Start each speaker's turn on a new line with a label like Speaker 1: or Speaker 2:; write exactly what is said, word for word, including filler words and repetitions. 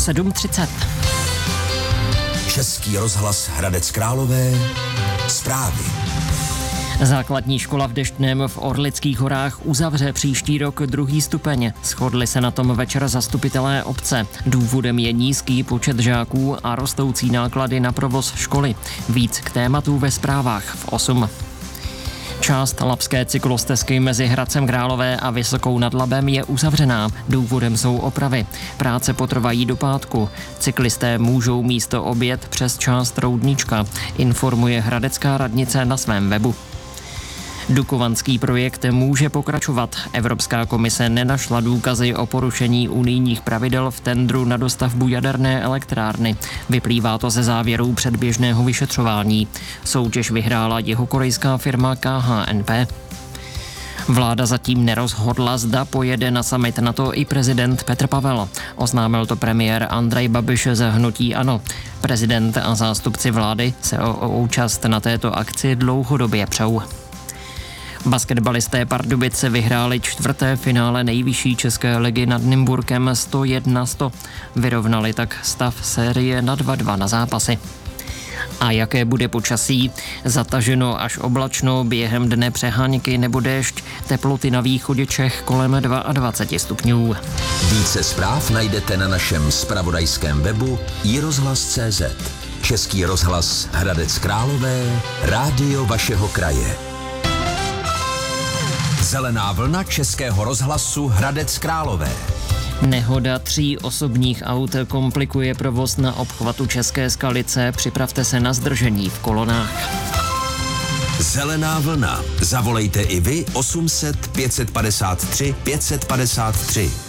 Speaker 1: sedm třicet.
Speaker 2: Český rozhlas Hradec Králové. Zprávy.
Speaker 1: Základní škola v Deštném v Orlických horách uzavře příští rok druhý stupeň. Shodli se na tom večer zastupitelé obce. Důvodem je nízký počet žáků a rostoucí náklady na provoz školy. Víc k tématu ve zprávách v osm. Část labské cyklostezky mezi Hradcem Králové a Vysokou nad Labem je uzavřená. Důvodem jsou opravy. Práce potrvají do pátku. Cyklisté můžou místo obět přes část Roudnička, informuje hradecká radnice na svém webu. Dukovanský projekt může pokračovat. Evropská komise nenašla důkazy o porušení unijních pravidel v tendru na dostavbu jaderné elektrárny. Vyplývá to ze závěrů předběžného vyšetřování. Soutěž vyhrála jihokorejská firma K H N P. Vláda zatím nerozhodla, zda pojede na summit NATO i prezident Petr Pavel. Oznámil to premiér Andrej Babiš ze hnutí ANO. Prezident a zástupci vlády se o, o účast na této akci dlouhodobě přou. Basketbalisté Pardubice vyhráli čtvrté finále nejvyšší české ligy nad Nymburkem sto jedna sto. Vyrovnali tak stav série na dva dva na zápasy. A jaké bude počasí? Zataženo až oblačno, během dne přehánky nebo déšť, teploty na východě Čech kolem dvacet dva stupňů.
Speaker 2: Více zpráv najdete na našem zpravodajském webu i rozhlas tečka cé zet. Český rozhlas Hradec Králové, rádio vašeho kraje. Zelená vlna Českého rozhlasu Hradec Králové.
Speaker 1: Nehoda tří osobních aut komplikuje provoz na obchvatu České Skalice. Připravte se na zdržení v kolonách.
Speaker 2: Zelená vlna. Zavolejte i vy osm set pět set padesát tři pět set padesát tři.